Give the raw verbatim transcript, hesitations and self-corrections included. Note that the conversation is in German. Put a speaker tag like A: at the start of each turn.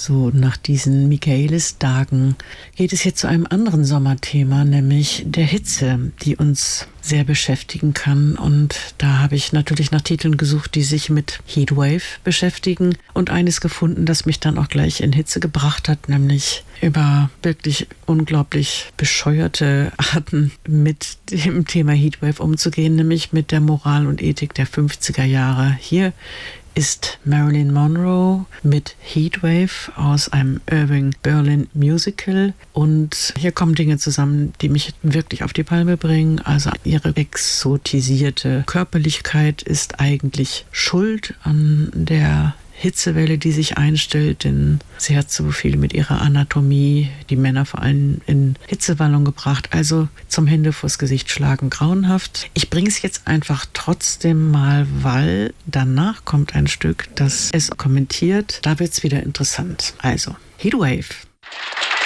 A: So, nach diesen Michaelis-Tagen geht es jetzt zu einem anderen Sommerthema, nämlich der Hitze, die uns sehr beschäftigen kann. Und da habe ich natürlich nach Titeln gesucht, die sich mit Heatwave beschäftigen und eines gefunden, das mich dann auch gleich in Hitze gebracht hat, nämlich über wirklich unglaublich bescheuerte Arten mit dem Thema Heatwave umzugehen, nämlich mit der Moral und Ethik der fünfziger Jahre. Hier ist Marilyn Monroe mit Heatwave aus einem Irving Berlin Musical. Und hier kommen Dinge zusammen, die mich wirklich auf die Palme bringen. Also ihre exotisierte Körperlichkeit ist eigentlich schuld an der Hitzewelle, die sich einstellt, denn sie hat so viel mit ihrer Anatomie die Männer vor allem in Hitzewallung gebracht. Also zum Hände vors Gesicht schlagen, grauenhaft. Ich bringe es jetzt einfach trotzdem mal, weil danach kommt ein Stück, das es kommentiert. Da wird es wieder interessant. Also, Heatwave.